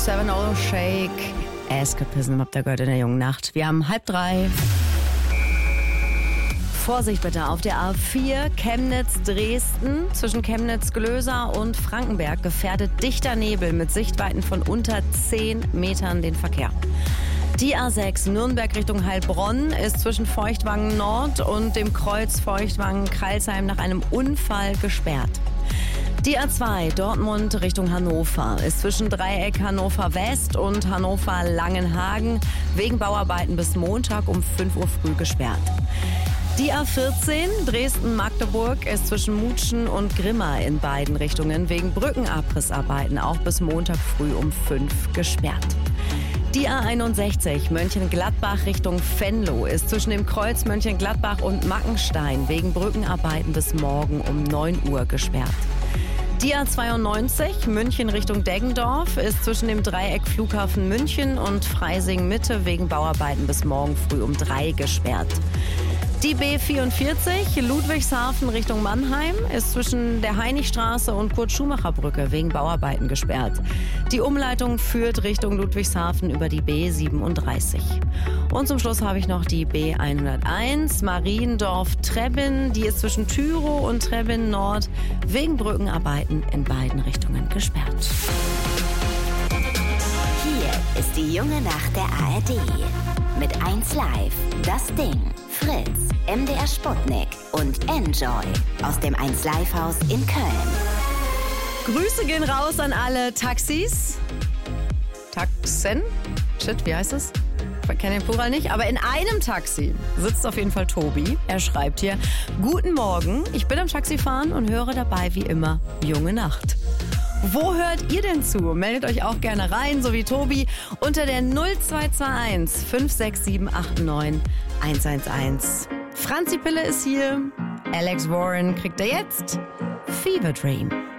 7-0 Shake. Escapism habt ihr gehört in der jungen Nacht. Wir haben 2:30. Vorsicht bitte auf der A4 Chemnitz-Dresden. Zwischen Chemnitz-Glöser und Frankenberg gefährdet dichter Nebel mit Sichtweiten von unter 10 Metern den Verkehr. Die A6 Nürnberg Richtung Heilbronn ist zwischen Feuchtwangen Nord und dem Kreuz Feuchtwangen-Kreilsheim nach einem Unfall gesperrt. Die A2 Dortmund Richtung Hannover ist zwischen Dreieck Hannover West und Hannover Langenhagen wegen Bauarbeiten bis Montag um 5 Uhr früh gesperrt. Die A14 Dresden-Magdeburg ist zwischen Mutschen und Grimma in beiden Richtungen wegen Brückenabrissarbeiten auch bis Montag früh um 5 gesperrt. Die A61 Mönchengladbach Richtung Venlo ist zwischen dem Kreuz Mönchengladbach und Mackenstein wegen Brückenarbeiten bis morgen um 9 Uhr gesperrt. Die A92 München Richtung Deggendorf ist zwischen dem Dreieck Flughafen München und Freising Mitte wegen Bauarbeiten bis morgen früh um 3 gesperrt. Die B44 Ludwigshafen Richtung Mannheim ist zwischen der Heinigstraße und Kurt-Schumacher-Brücke wegen Bauarbeiten gesperrt. Die Umleitung führt Richtung Ludwigshafen über die B37. Und zum Schluss habe ich noch die B101 Mariendorf-Trebbin. Die ist zwischen Tyrow und Trebbin Nord wegen Brückenarbeiten in beiden Richtungen gesperrt. Hier ist die junge Nacht der ARD. Mit 1 Live, das Ding, Fritz, MDR Sputnik und Enjoy aus dem 1 Live Haus in Köln. Grüße gehen raus an alle Taxis. Taxen? Shit, wie heißt es? Ich kenne den Plural nicht, aber in einem Taxi sitzt auf jeden Fall Tobi. Er schreibt hier: Guten Morgen, ich bin am Taxifahren und höre dabei wie immer Junge Nacht. Wo hört ihr denn zu? Meldet euch auch gerne rein, so wie Tobi, unter der 0221 56789 111. Franzi Pille ist hier. Alex Warren kriegt er jetzt Fever Dream.